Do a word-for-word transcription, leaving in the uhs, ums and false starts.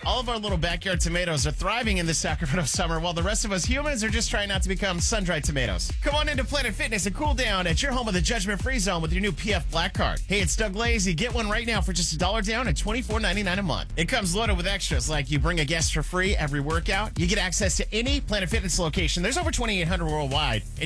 All of our little backyard tomatoes are thriving in the Sacramento summer, while the rest of us humans are just trying not to become sun-dried tomatoes. Come on into Planet Fitness and cool down at your home of the judgment-free zone with your new P F Black Card. Hey, it's Doug Lazy. Get one right now for just a dollar down and twenty-four ninety-nine a month. It comes loaded with extras like you bring a guest for free every workout. You get access to any Planet Fitness location. There's over twenty-eight hundred worldwide. And